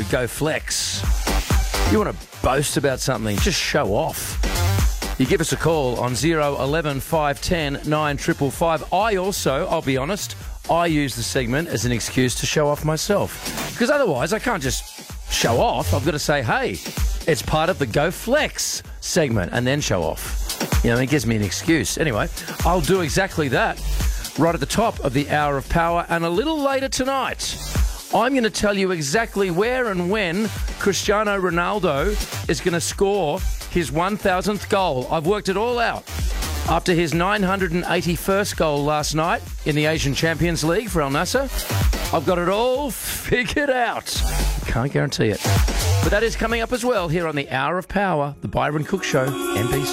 Go Flex. You want to boast about something, just show off. You give us a call on 011 510 9555. I'll be honest, I use the segment as an excuse to show off myself. Because otherwise I can't just show off. I've got to say, hey, it's part of the Go Flex segment and then show off. You know, it gives me an excuse. Anyway, I'll do exactly that right at the top of the Hour of Power, and a little later tonight, I'm going to tell you exactly where and when Cristiano Ronaldo is going to score his 1,000th goal. I've worked it all out. After his 981st goal last night in the Asian Champions League for Al Nassr, I've got it all figured out. Can't guarantee it. But that is coming up as well here on the Hour of Power, the Byron Cook Show, NBC.